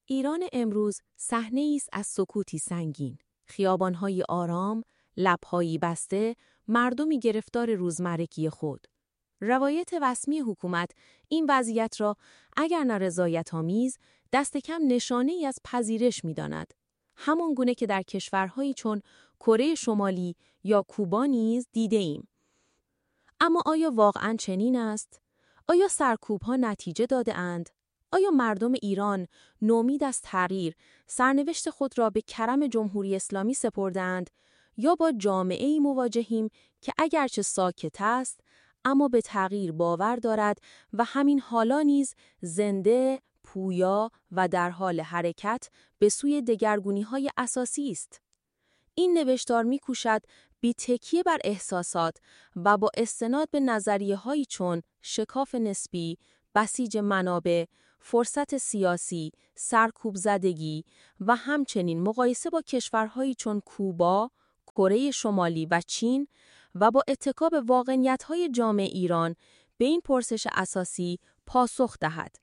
ایران امروز صحنه‌ای است از سکوتی سنگین، خیابان‌های آرام، لب‌هایی بسته، مردمی گرفتار روزمرگی خود. روایت رسمی حکومت این وضعیت را اگر نه رضایت‌آمیز، دست کم نشانه‌ای از پذیرش می‌داند. همان گونه که در کشورهایی چون کره شمالی یا کوبا نیز دیده‌ایم. اما آیا واقعاً چنین است؟ آیا سرکوب‌ها نتیجه داده‌اند؟ آیا مردم ایران نومید از تغییر سرنوشت خود را به کرم جمهوری اسلامی سپردند یا با جامعه‌ای مواجهیم که اگرچه ساکت است اما به تغییر باور دارد و همین حالا نیز زنده، پویا و در حال حرکت به سوی دگرگونی‌های اساسی است؟ این نوشتار می‌کوشد بی تکیه بر احساسات و با استناد به نظریه‌هایی چون شکاف نسبی، بسیج منابع، فرصت سیاسی، سرکوب زدگی و همچنین مقایسه با کشورهایی چون کوبا، کره شمالی و چین و با اتکا به واقعیت‌های جامعه ایران به این پرسش اساسی پاسخ دهد.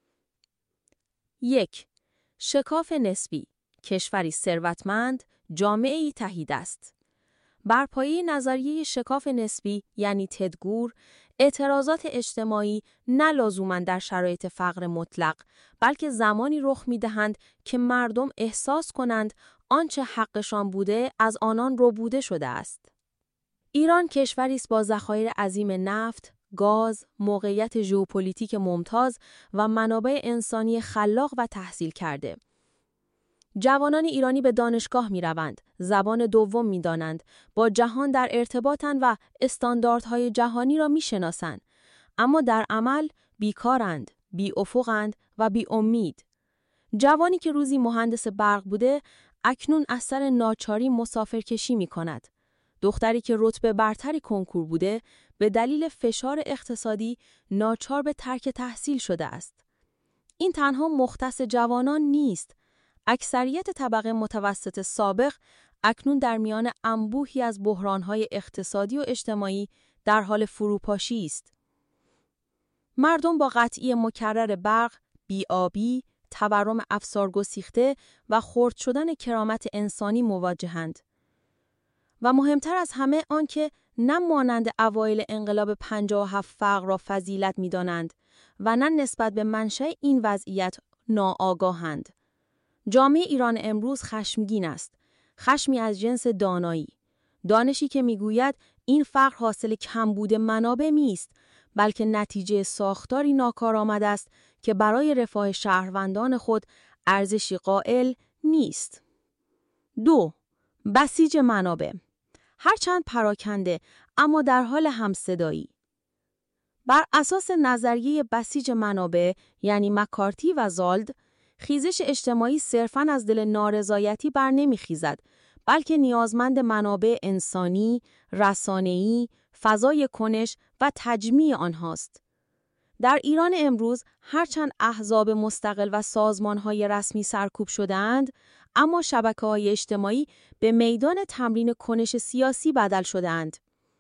1. شکاف نسبی، کشوری ثروتمند، جامعه‌ای تهید است. بر پایه نظریه شکاف نسبی یعنی تدگور، اعتراضات اجتماعی نه لزوماً در شرایط فقر مطلق، بلکه زمانی رخ می‌دهند که مردم احساس کنند آنچه حقشان بوده از آنان ربوده شده است. ایران کشوری است با ذخایر عظیم نفت، گاز، موقعیت ژئوپلیتیک ممتاز و منابع انسانی خلاق و تحصیل کرده. جوانان ایرانی به دانشگاه می‌روند، زبان دوم می‌دانند، با جهان در ارتباطند و استانداردهای جهانی را می‌شناسند، اما در عمل بیکارند، بی‌افقند و بی‌امید. جوانی که روزی مهندس برق بوده، اکنون از سر ناچاری مسافرکشی می‌کند. دختری که رتبه برتری کنکور بوده، به دلیل فشار اقتصادی ناچار به ترک تحصیل شده است. این تنها مختص جوانان نیست. اکثریت طبقه متوسط سابق اکنون در میان انبوهی از بحران‌های اقتصادی و اجتماعی در حال فروپاشی است. مردم با قطعی مکرر برق، بی‌آبی، تورم افسارگسیخته و خرد شدن کرامت انسانی مواجهند. و مهمتر از همه آنکه نه مانند اوایل انقلاب 57 فقر را فضیلت می‌دانند و نه نسبت به منشأ این وضعیت ناآگاهند. جامعه ایران امروز خشمگین است. خشمی از جنس دانایی. دانشی که میگوید این فقر حاصل کمبود منابع نیست، بلکه نتیجه ساختاری ناکارآمد است که برای رفاه شهروندان خود ارزشی قائل نیست. 2. بسیج منابع. هرچند پراکنده اما در حال همصدایی. بر اساس نظریه بسیج منابع یعنی مکارتی و زالد، خیزش اجتماعی صرفاً از دل نارضایتی بر نمی‌خیزد، بلکه نیازمند منابع انسانی، رسانه‌ای، فضای کنش و تجمیع آنهاست. در ایران امروز هرچند احزاب مستقل و سازمان‌های رسمی سرکوب شده‌اند، اما شبکه‌های اجتماعی به میدان تمرین کنش سیاسی بدل شده‌اند.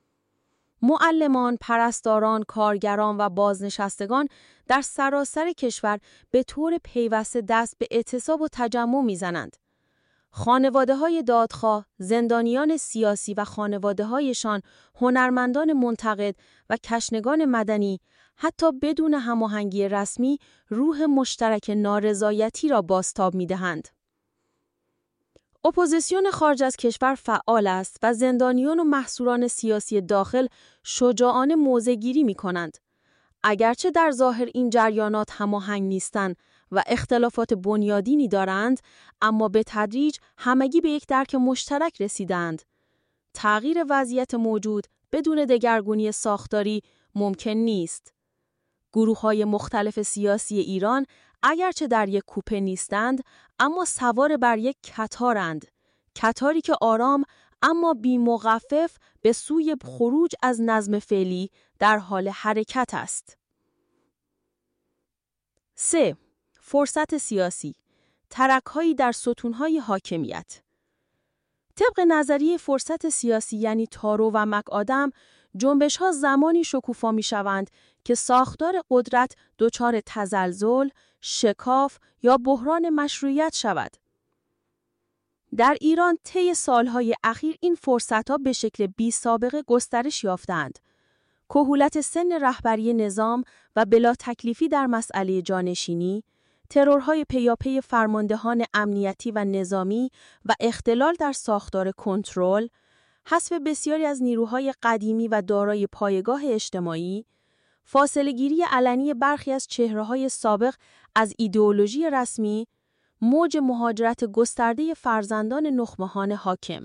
معلمان، پرستاران، کارگران و بازنشستگان در سراسر کشور به طور پیوسته دست به اعتصاب و تجمع می‌زنند. خانواده‌های دادخواه، زندانیان سیاسی و خانواده‌هایشان، هنرمندان منتقد و کشنگان مدنی، حتی بدون هماهنگی رسمی، روح مشترک نارضایتی را بازتاب می‌دهند. اپوزیسیون خارج از کشور فعال است و زندانیان و محصوران سیاسی داخل شجاعانه موضع‌گیری می‌کنند. اگرچه در ظاهر این جریانات هماهنگ نیستند و اختلافات بنیادینی دارند، اما به تدریج همگی به یک درک مشترک رسیدند. تغییر وضعیت موجود بدون دگرگونی ساختاری ممکن نیست. گروه‌های مختلف سیاسی ایران اگرچه در یک کوپه نیستند، اما سوار بر یک کتارند. کتاری که آرام اما بی‌مغفف به سوی خروج از نظم فعلی در حال حرکت است. 3. فرصت سیاسی. ترک‌هایی در ستون‌های حاکمیت. طبق نظریه فرصت سیاسی یعنی تارو و مک‌آدم، جنبش‌ها زمانی شکوفا می‌شوند که ساختار قدرت دچار تزلزل، شکاف یا بحران مشروعیت شود. در ایران طی سالهای اخیر این فرصت‌ها به شکل بی‌سابقه گسترش یافتند. کهولت سن رهبری نظام و بلا تکلیفی در مسئله جانشینی، ترورهای پیاپی فرماندهان امنیتی و نظامی و اختلال در ساختار کنترل، حذف بسیاری از نیروهای قدیمی و دارای پایگاه اجتماعی، فاصله‌گیری علنی برخی از چهره‌های سابق از ایدئولوژی رسمی، موج مهاجرت گسترده فرزندان نخبگان حاکم.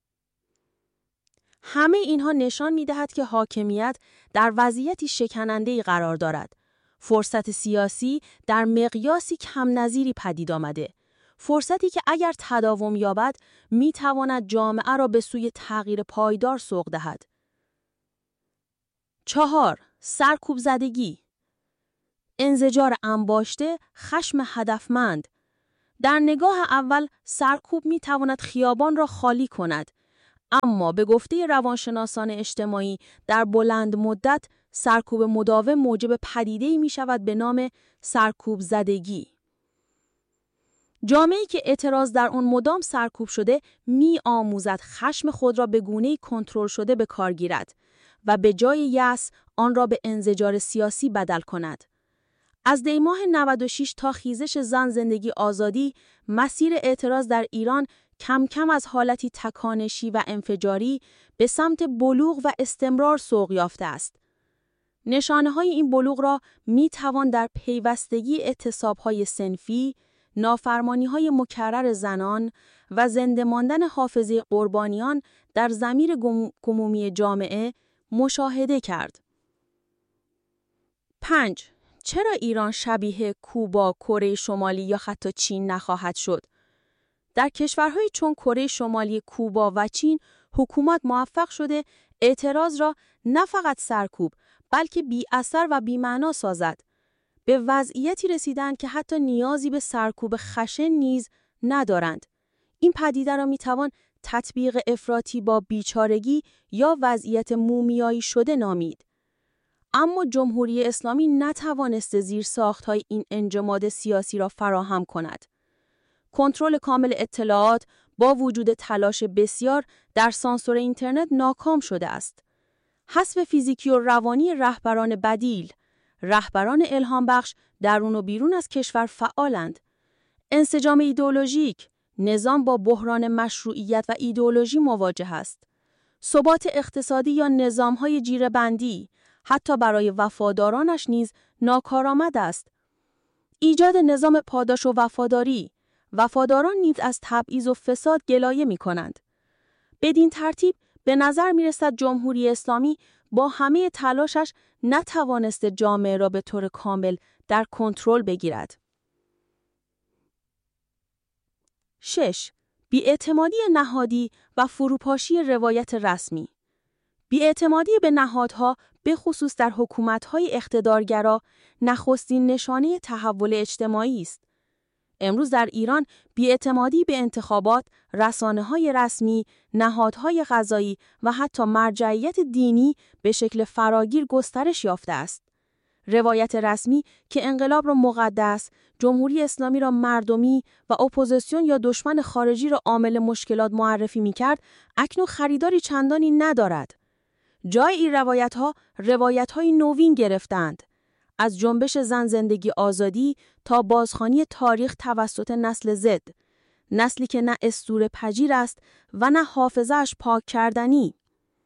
همه اینها نشان می‌دهد که حاکمیت در وضعیتی شکننده‌ای قرار دارد. فرصت سیاسی در مقیاسی کم نظیری پدید آمده. فرصتی که اگر تداوم یابد می‌تواند جامعه را به سوی تغییر پایدار سوق دهد. 4. سرکوب زدگی. انزجار انباشته، خشم هدفمند. در نگاه اول سرکوب می‌تواند خیابان را خالی کند. اما به گفته روانشناسان اجتماعی در بلند مدت سرکوب مداوم موجب پدیده‌ای می‌شود به نام سرکوب زدگی. جامعه‌ای که اعتراض در آن مدام سرکوب شده می‌آموزد خشم خود را به گونه‌ای کنترل شده به کار گیرد و به جای یأس آن را به انزجار سیاسی بدل کند. از دیماه 96 تا خیزش زن زندگی آزادی، مسیر اعتراض در ایران کم کم از حالتی تکانشی و انفجاری به سمت بلوغ و استمرار سوق یافته است. نشانه‌های این بلوغ را می‌توان در پیوستگی اعتصاب‌های صنفی، نافرمانی‌های مکرر زنان و زنده ماندن حافظه قربانیان در ضمیر عمومی جامعه مشاهده کرد. 5. چرا ایران شبیه کوبا، کره شمالی یا حتی چین نخواهد شد؟ در کشورهای چون کره شمالی، کوبا و چین حکومت موفق شده اعتراض را نه فقط سرکوب بلکه بی اثر و بی معنا سازد. به وضعیتی رسیدند که حتی نیازی به سرکوب خشن نیز ندارند. این پدیده را میتوان تطبیق افراطی با بیچارگی یا وضعیت مومیایی شده نامید. اما جمهوری اسلامی نتوانسته زیرساخت‌های این انجماد سیاسی را فراهم کند. کنترل کامل اطلاعات با وجود تلاش بسیار در سانسور اینترنت ناکام شده است. حذف فیزیکی و روانی رهبران بدیل، رهبران الهام بخش درون و بیرون از کشور فعالند. انسجام ایدئولوژیک، نظام با بحران مشروعیت و ایدئولوژی مواجه است. ثبات اقتصادی یا نظام‌های جیره‌بندی، حتی برای وفادارانش نیز ناکارآمد است. ایجاد نظام پاداش و وفاداری، وفاداران نیز از تبعیض و فساد گلایه می‌کنند. بدین ترتیب به نظر می‌رسد جمهوری اسلامی با همه تلاشش نتوانسته جامعه را به طور کامل در کنترل بگیرد. 6. بی‌اعتمادی نهادی و فروپاشی روایت رسمی. بی‌اعتمادی به نهادها به خصوص در حکومت‌های اقتدارگرا نخستین نشانه تحول اجتماعی است. امروز در ایران بی‌اعتمادی به انتخابات، رسانه‌های رسمی، نهادهای قضایی و حتی مرجعیت دینی به شکل فراگیر گسترش یافته است. روایت رسمی که انقلاب را مقدس، جمهوری اسلامی را مردمی و اپوزیسیون یا دشمن خارجی را عامل مشکلات معرفی می‌کرد، اکنون خریداری چندانی ندارد. جای این روایت‌های نوین گرفتند. از جنبش زن زندگی آزادی تا بازخوانی تاریخ توسط نسل زد، نسلی که نه اسطوره پذیر است و نه حافظه‌اش پاک کردنی.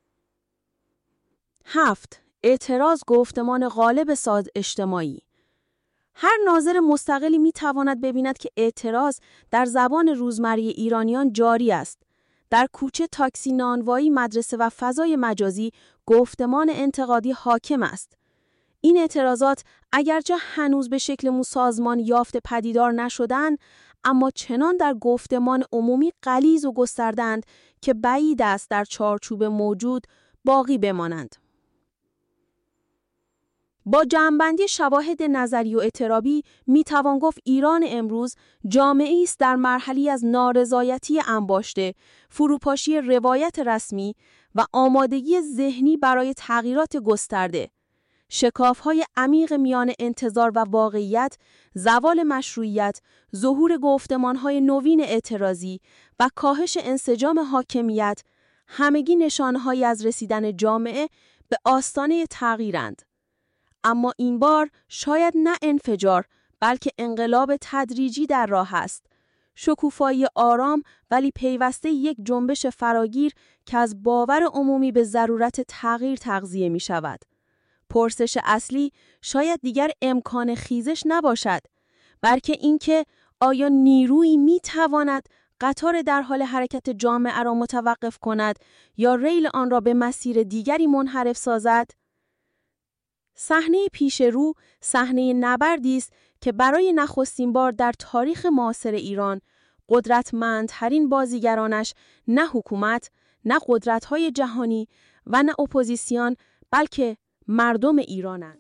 7. اعتراض گفتمان غالب ساز اجتماعی. هر ناظر مستقلی می‌تواند ببیند که اعتراض در زبان روزمره ایرانیان جاری است. در کوچه، تاکسی، نانوایی، مدرسه و فضای مجازی گفتمان انتقادی حاکم است. این اعتراضات اگرچه هنوز به شکل سازمان یافته پدیدار نشدند، اما چنان در گفتمان عمومی غلیظ و گسترده‌اند که بعید است در چارچوب موجود باقی بمانند. با جمع‌بندی شواهد نظری و اعترابی میتوان گفت ایران امروز جامعه‌ای است در مرحله از نارضایتی انباشته، فروپاشی روایت رسمی و آمادگی ذهنی برای تغییرات گسترده. شکاف‌های عمیق میان انتظار و واقعیت، زوال مشروعیت، ظهور گفتمان‌های نوین اعتراضی و کاهش انسجام حاکمیت، همگی نشانه‌هایی از رسیدن جامعه به آستانه تغییرند. اما این بار شاید نه انفجار، بلکه انقلاب تدریجی در راه است. شکوفایی آرام ولی پیوسته یک جنبش فراگیر که از باور عمومی به ضرورت تغییر تغذیه می شود. پرسش اصلی شاید دیگر امکان خیزش نباشد، بلکه اینکه آیا نیرویی می تواند قطار در حال حرکت جامعه را متوقف کند یا ریل آن را به مسیر دیگری منحرف سازد؟ صحنه پیش رو صحنه نبردی است که برای نخستین بار در تاریخ معاصر ایران قدرتمندترین بازیگرانش نه حکومت، نه قدرت‌های جهانی و نه اپوزیسیون، بلکه مردم ایرانند.